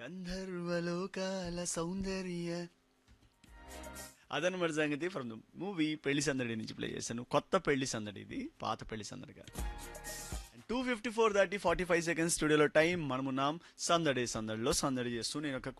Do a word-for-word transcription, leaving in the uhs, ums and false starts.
గంధర్వలోకాల సౌందర్య అదనమాట సంగతి from the movie పెళ్లి సందడి నుంచి ప్లే చేశాను. కొత్త పెళ్లి సందడి, ఇది పాత పెళ్లి సందడి కాదు. టూ ఫిఫ్టీ ఫోర్ దాటి ఫార్టీ ఫైవ్ సెకండ్స్ స్టూడియోలో టైం. మనమున్నాం సందడి సందడిలో సందడి చేస్తూ నేను ఒక